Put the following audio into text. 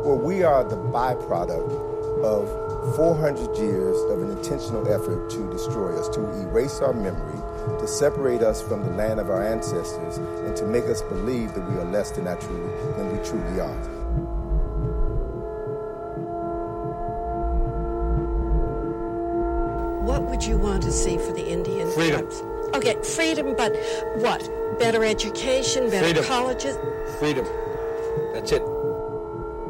Well, we are the byproduct of 400 years of an intentional effort to destroy us, to erase our memory, to separate us from the land of our ancestors, and to make us believe that we are less than we truly are. What would you want to see for the Indian Freedom. tribes? Okay, freedom, but what? Better education, better colleges? Freedom. That's it.